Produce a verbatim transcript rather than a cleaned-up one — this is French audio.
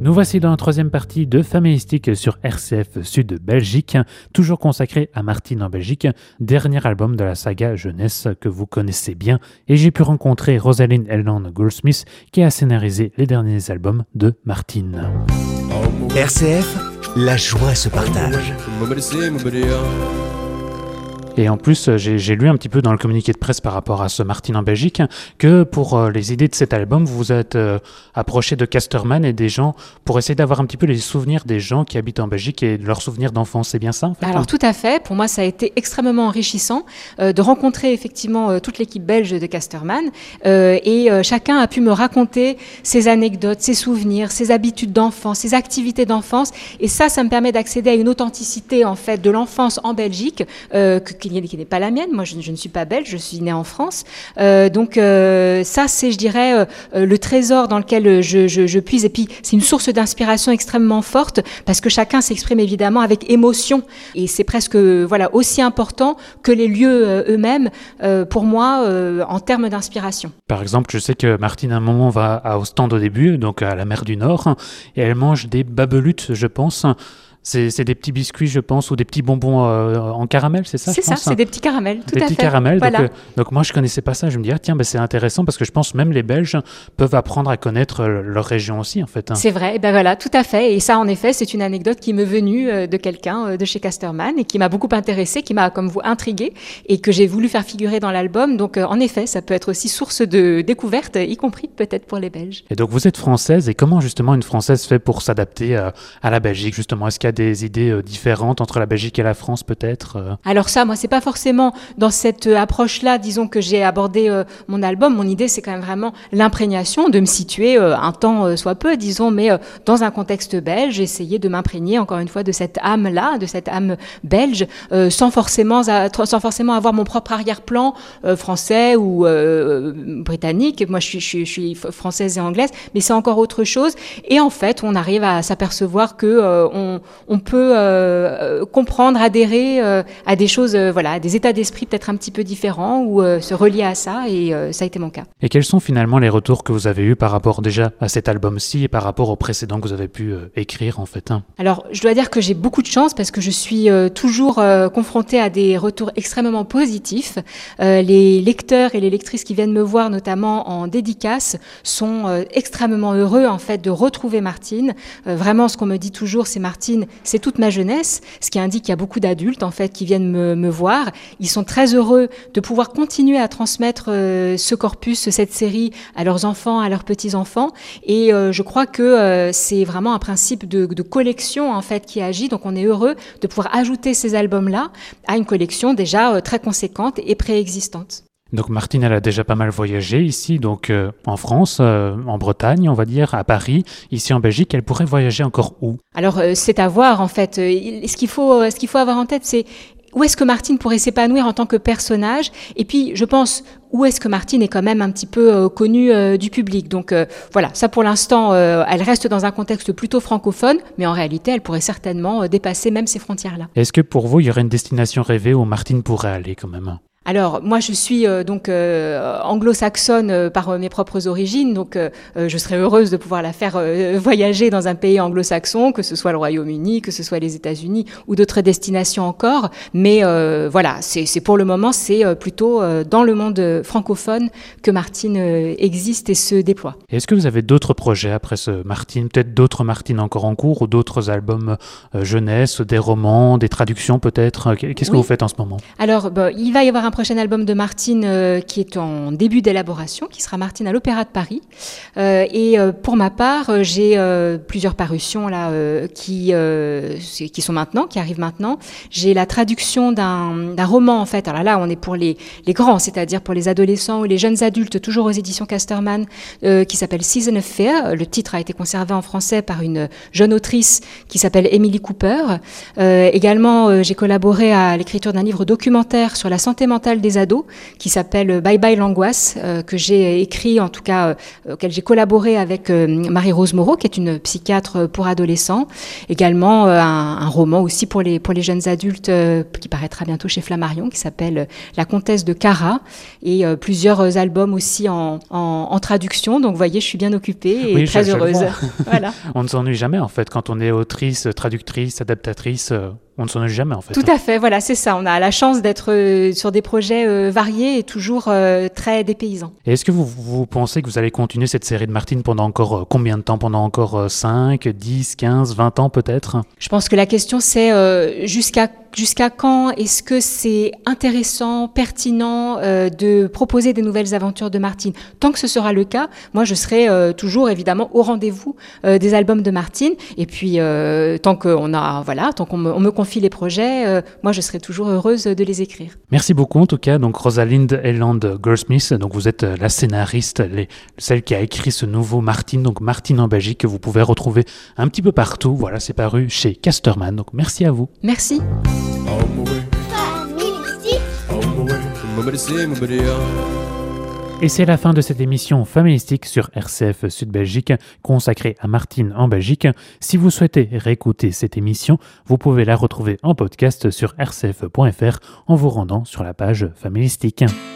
Nous voici dans la troisième partie de Faméistique sur R C F Sud Belgique, toujours consacré à Martine en Belgique, dernier album de la saga jeunesse que vous connaissez bien, et j'ai pu rencontrer Rosalind Elland Goldsmith qui a scénarisé les derniers albums de Martine. R C F, la joie se partage. Et en plus, j'ai, j'ai lu un petit peu dans le communiqué de presse par rapport à ce Martine en Belgique que pour euh, les idées de cet album, vous vous êtes euh, approché de Casterman et des gens pour essayer d'avoir un petit peu les souvenirs des gens qui habitent en Belgique et leurs souvenirs d'enfance. C'est bien ça en fait? Alors tout à fait. Pour moi, ça a été extrêmement enrichissant euh, de rencontrer effectivement euh, toute l'équipe belge de Casterman euh, et euh, chacun a pu me raconter ses anecdotes, ses souvenirs, ses habitudes d'enfance, ses activités d'enfance. Et ça, ça me permet d'accéder à une authenticité en fait de l'enfance en Belgique euh, que qui n'est pas la mienne. Moi, je, je ne suis pas belge, je suis née en France. Euh, donc, euh, ça, c'est, je dirais, euh, le trésor dans lequel je, je, je puise. Et puis, c'est une source d'inspiration extrêmement forte parce que chacun s'exprime évidemment avec émotion. Et c'est presque, voilà, aussi important que les lieux euh, eux-mêmes, euh, pour moi, euh, en termes d'inspiration. Par exemple, je sais que Martine, à un moment, va à Ostende au début, donc à la mer du Nord, et elle mange des babelutes, je pense. C'est, c'est des petits biscuits, je pense, ou des petits bonbons euh, en caramel, c'est ça? C'est ça, c'est des petits caramels, tout des à petits fait. caramels. Voilà. Donc, euh, donc moi, je connaissais pas ça. Je me dis, ah, tiens, bah, c'est intéressant parce que je pense même les Belges peuvent apprendre à connaître euh, leur région aussi, en fait. Hein. C'est vrai, et ben voilà, tout à fait. Et ça, en effet, c'est une anecdote qui m'est venue euh, de quelqu'un euh, de chez Casterman et qui m'a beaucoup intéressée, qui m'a, comme vous, intriguée et que j'ai voulu faire figurer dans l'album. Donc, euh, en effet, ça peut être aussi source de découverte, y compris peut-être pour les Belges. Et donc, vous êtes française. Et comment, justement, une Française fait pour s'adapter euh, à la Belgique, justement? Est-ce qu'il y a des idées euh, différentes entre la Belgique et la France, peut-être? euh... Alors ça, moi, c'est pas forcément dans cette euh, approche-là, disons, que j'ai abordé euh, mon album. Mon idée, c'est quand même vraiment l'imprégnation, de me situer euh, un temps euh, soit peu, disons, mais euh, dans un contexte belge, essayer de m'imprégner, encore une fois, de cette âme-là, de cette âme belge, euh, sans forcément, sans forcément avoir mon propre arrière-plan euh, français ou euh, britannique. Moi, je suis, je, suis, je suis française et anglaise, mais c'est encore autre chose. Et en fait, on arrive à s'apercevoir que euh, on, on peut euh, Euh, comprendre, adhérer euh, à des choses, euh, voilà, à des états d'esprit peut-être un petit peu différents ou euh, se relier à ça, et euh, ça a été mon cas. Et quels sont finalement les retours que vous avez eus par rapport déjà à cet album-ci et par rapport au précédent que vous avez pu euh, écrire en fait? Hein? Alors, je dois dire que j'ai beaucoup de chance parce que je suis euh, toujours euh, confrontée à des retours extrêmement positifs. Euh, les lecteurs et les lectrices qui viennent me voir, notamment en dédicace, sont euh, extrêmement heureux en fait de retrouver Martine. Euh, vraiment, ce qu'on me dit toujours, c'est Martine, c'est toute ma jeunesse. Ce qui indique qu'il y a beaucoup d'adultes en fait qui viennent me, me voir. Ils sont très heureux de pouvoir continuer à transmettre euh, ce corpus, cette série à leurs enfants, à leurs petits-enfants. Et euh, je crois que euh, c'est vraiment un principe de, de collection en fait qui agit. Donc on est heureux de pouvoir ajouter ces albums-là à une collection déjà euh, très conséquente et préexistante. Donc Martine, elle a déjà pas mal voyagé ici, donc euh, en France, euh, en Bretagne, on va dire, à Paris, ici en Belgique. Elle pourrait voyager encore où? Alors euh, c'est à voir en fait. Euh, ce qu'il faut, euh, ce qu'il faut avoir en tête, c'est où est-ce que Martine pourrait s'épanouir en tant que personnage? Et puis, je pense, où est-ce que Martine est quand même un petit peu euh, connue euh, du public? Donc euh, voilà, ça pour l'instant, euh, elle reste dans un contexte plutôt francophone, mais en réalité, elle pourrait certainement euh, dépasser même ces frontières-là. Est-ce que pour vous, il y aurait une destination rêvée où Martine pourrait aller quand même? Alors, moi, je suis euh, donc euh, anglo-saxonne euh, par euh, mes propres origines, donc euh, je serais heureuse de pouvoir la faire euh, voyager dans un pays anglo-saxon, que ce soit le Royaume-Uni, que ce soit les États-Unis ou d'autres destinations encore. Mais euh, voilà, c'est, c'est pour le moment, c'est euh, plutôt euh, dans le monde francophone que Martine euh, existe et se déploie. Est-ce que vous avez d'autres projets après ce Martine, peut-être d'autres Martine encore en cours ou d'autres albums euh, jeunesse, des romans, des traductions peut-être? Qu'est-ce que oui. vous faites en ce moment? Alors, bah, il va y avoir un prochain album de Martine euh, qui est en début d'élaboration, qui sera Martine à l'Opéra de Paris. Euh, et euh, pour ma part, euh, j'ai euh, plusieurs parutions là euh, qui euh, qui sont maintenant, qui arrivent maintenant. J'ai la traduction d'un, d'un roman en fait. Alors là, on est pour les les grands, c'est-à-dire pour les adolescents ou les jeunes adultes, toujours aux éditions Casterman, euh, qui s'appelle Season of Fear. Le titre a été conservé en français par une jeune autrice qui s'appelle Emily Cooper. Euh, également, euh, j'ai collaboré à l'écriture d'un livre documentaire sur la santé mentale mentale des ados qui s'appelle Bye Bye l'angoisse, euh, que j'ai écrit, en tout cas, euh, auquel j'ai collaboré avec euh, Marie-Rose Moreau, qui est une psychiatre pour adolescents. Également, euh, un, un roman aussi pour les, pour les jeunes adultes euh, qui paraîtra bientôt chez Flammarion, qui s'appelle La Comtesse de Cara, et euh, plusieurs albums aussi en, en, en traduction. Donc, vous voyez, je suis bien occupée et oui, très je, je heureuse. Voilà. On ne s'ennuie jamais, en fait, quand on est autrice, traductrice, adaptatrice. Euh... On ne s'ennuie jamais en fait. Tout à fait, voilà, c'est ça. On a la chance d'être euh, sur des projets euh, variés et toujours euh, très dépaysants. Et est-ce que vous, vous pensez que vous allez continuer cette série de Martine pendant encore euh, combien de temps? Pendant encore euh, cinq, dix, quinze, vingt ans peut-être? Je pense que la question c'est euh, jusqu'à Jusqu'à quand est-ce que c'est intéressant, pertinent euh, de proposer des nouvelles aventures de Martine? Tant que ce sera le cas, moi je serai euh, toujours évidemment au rendez-vous euh, des albums de Martine. Et puis euh, tant qu'on a, voilà, tant qu'on me, on me confie les projets, euh, moi je serai toujours heureuse de les écrire. Merci beaucoup en tout cas. Donc Rosalind Elland Gersmith, donc vous êtes la scénariste, les, celle qui a écrit ce nouveau Martine, donc Martine en Belgique, que vous pouvez retrouver un petit peu partout. Voilà, c'est paru chez Casterman. Donc merci à vous. Merci. Et c'est la fin de cette émission Familistique sur R C F Sud Belgique consacrée à Martine en Belgique. Si vous souhaitez réécouter cette émission, vous pouvez la retrouver en podcast sur r c f point f r en vous rendant sur la page Familistique.